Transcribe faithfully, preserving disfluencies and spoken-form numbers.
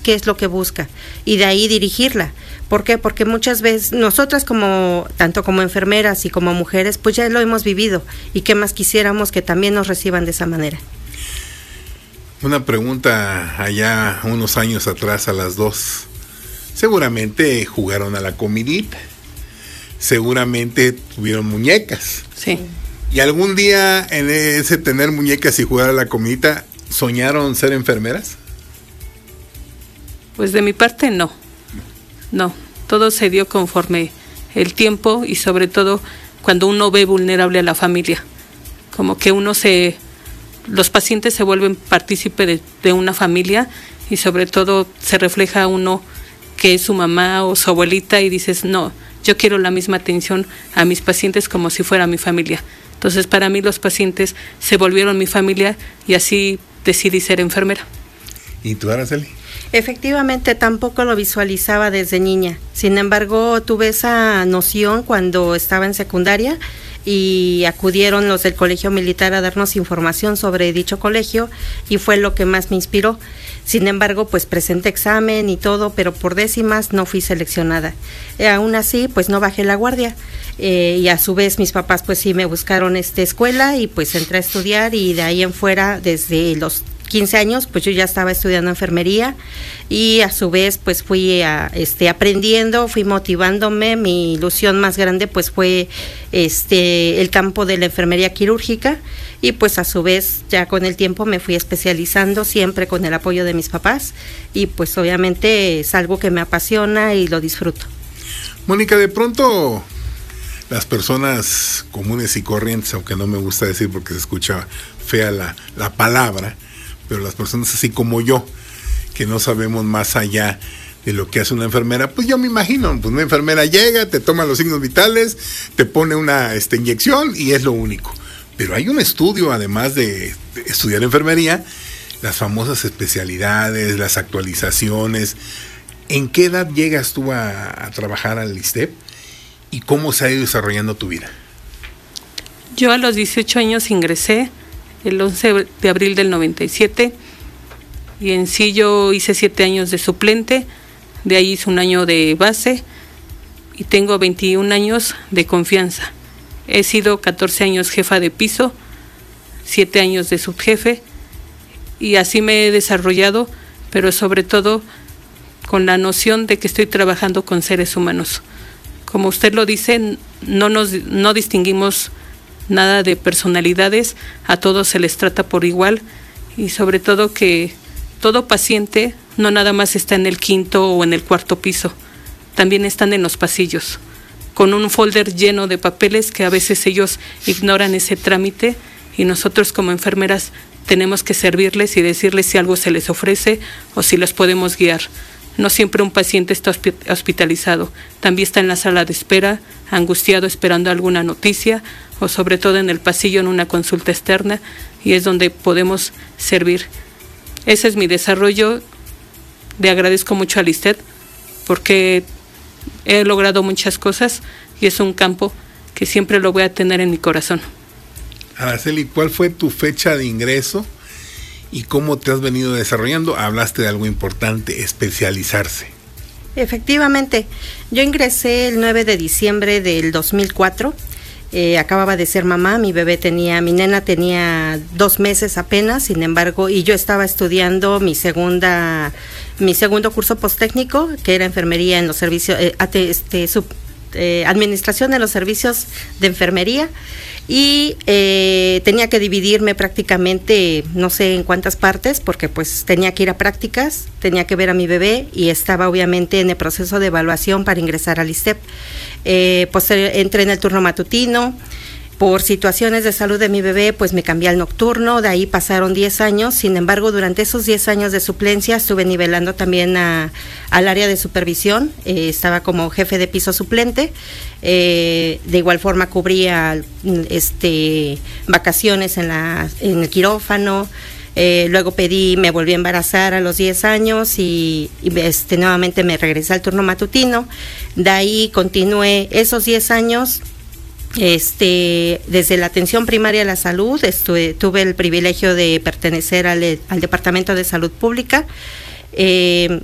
qué es lo que busca y de ahí dirigirla. ¿Por qué? Porque muchas veces nosotras como, tanto como enfermeras y como mujeres, pues ya lo hemos vivido y qué más quisiéramos que también nos reciban de esa manera. Una pregunta allá unos años atrás a las dos. Seguramente jugaron a la comidita, seguramente tuvieron muñecas. Sí. ¿Y algún día en ese tener muñecas y jugar a la comidita, soñaron ser enfermeras? Pues de mi parte no, no, todo se dio conforme el tiempo y sobre todo cuando uno ve vulnerable a la familia, como que uno se, los pacientes se vuelven partícipe de, de una familia y sobre todo se refleja uno que es su mamá o su abuelita y dices, no, yo quiero la misma atención a mis pacientes como si fuera mi familia. Entonces, para mí los pacientes se volvieron mi familia y así decidí ser enfermera. ¿Y tú, Araceli? Efectivamente, tampoco lo visualizaba desde niña. Sin embargo, tuve esa noción cuando estaba en secundaria y acudieron los del Colegio Militar a darnos información sobre dicho colegio y fue lo que más me inspiró. Sin embargo, pues presenté examen y todo, pero por décimas no fui seleccionada. Eh, aún así, pues no bajé la guardia. Eh, y a su vez mis papás pues sí me buscaron esta escuela y pues entré a estudiar y de ahí en fuera desde los quince años pues yo ya estaba estudiando enfermería y a su vez pues fui a, este, aprendiendo, fui motivándome. Mi ilusión más grande pues fue este el campo de la enfermería quirúrgica y pues a su vez ya con el tiempo me fui especializando siempre con el apoyo de mis papás y pues obviamente es algo que me apasiona y lo disfruto. Mónica, de pronto las personas comunes y corrientes, aunque no me gusta decir porque se escucha fea la, la palabra, pero las personas así como yo, que no sabemos más allá de lo que hace una enfermera, pues yo me imagino, pues una enfermera llega, te toma los signos vitales, te pone una este, inyección y es lo único. Pero hay un estudio, además de, de estudiar enfermería, las famosas especialidades, las actualizaciones. ¿En qué edad llegas tú a, a trabajar al ISSSTEP? ¿Y cómo se ha ido desarrollando tu vida? Yo a los dieciocho años ingresé, el once de abril del noventa y siete, y en sí yo hice siete años de suplente, de ahí hice un año de base, y tengo veintiún años de confianza. He sido catorce años jefa de piso, siete años de subjefe, y así me he desarrollado, pero sobre todo con la noción de que estoy trabajando con seres humanos. Como usted lo dice, no nos no distinguimos nada de personalidades, a todos se les trata por igual y sobre todo que todo paciente no nada más está en el quinto o en el cuarto piso, también están en los pasillos, con un folder lleno de papeles que a veces ellos ignoran ese trámite y nosotros como enfermeras tenemos que servirles y decirles si algo se les ofrece o si los podemos guiar. No siempre un paciente está hospitalizado, también está en la sala de espera, angustiado esperando alguna noticia o sobre todo en el pasillo en una consulta externa y es donde podemos servir. Ese es mi desarrollo. Le agradezco mucho al ISSSTEP porque he logrado muchas cosas y es un campo que siempre lo voy a tener en mi corazón. Araceli, ¿cuál fue tu fecha de ingreso? ¿Y cómo te has venido desarrollando? Hablaste de algo importante, especializarse. Efectivamente, yo ingresé el nueve de diciembre del dos mil cuatro, eh, acababa de ser mamá, mi bebé tenía, mi nena tenía dos meses apenas, sin embargo, y yo estaba estudiando mi segunda, mi segundo curso posttécnico, que era enfermería en los servicios, eh, este, sub, eh, administración de los servicios de enfermería, y eh, tenía que dividirme prácticamente no sé en cuántas partes porque pues tenía que ir a prácticas, tenía que ver a mi bebé y estaba obviamente en el proceso de evaluación para ingresar al ISSSTEP. Eh, pues entré en el turno matutino. Por situaciones de salud de mi bebé, pues me cambié al nocturno, de ahí pasaron diez años, sin embargo, durante esos diez años de suplencia estuve nivelando también a, al área de supervisión, eh, estaba como jefe de piso suplente, eh, de igual forma cubría este, vacaciones en, la, en el quirófano, eh, luego pedí, me volví a embarazar a los diez años y, y este, nuevamente me regresé al turno matutino, de ahí continué esos diez años. Este, desde la atención primaria a la salud, estuve, tuve el privilegio de pertenecer al, al Departamento de Salud Pública. Eh,